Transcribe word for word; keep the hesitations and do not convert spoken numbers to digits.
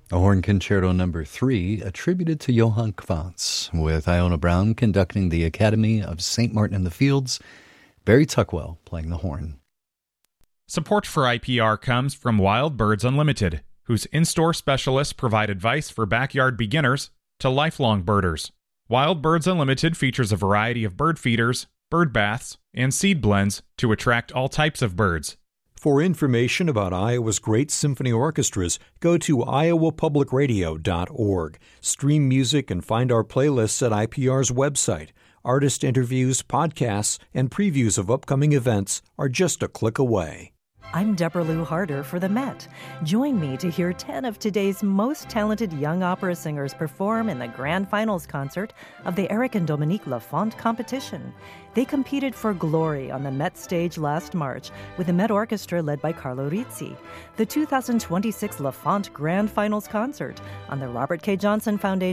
A horn concerto number three attributed to Johann Quantz, with Iona Brown conducting the Academy of Saint Martin in the Fields, Barry Tuckwell playing the horn. Support for I P R comes from Wild Birds Unlimited, whose in-store specialists provide advice for backyard beginners to lifelong birders. Wild Birds Unlimited features a variety of bird feeders, bird baths, and seed blends to attract all types of birds. For information about Iowa's great symphony orchestras, go to iowa public radio dot org. Stream music and find our playlists at I P R's website. Artist interviews, podcasts, and previews of upcoming events are just a click away. I'm Deborah Lou Harder for the Met. Join me to hear ten of today's most talented young opera singers perform in the grand finals concert of the Eric and Dominique Lafont competition. They competed for glory on the Met stage last March with the Met Orchestra led by Carlo Rizzi. The two thousand twenty-six Lafont Grand Finals Concert on the Robert K. Johnson Foundation